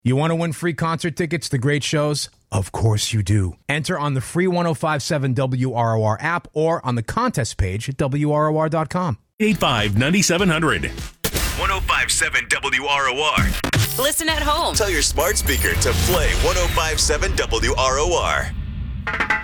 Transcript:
You want to win free concert tickets to great shows? Of course you do. Enter on the free 105.7 WROR app or on the contest page at WROR.com. 85-9700. 105.7 WROR. Listen at home. Tell your smart speaker to play 105.7 WROR.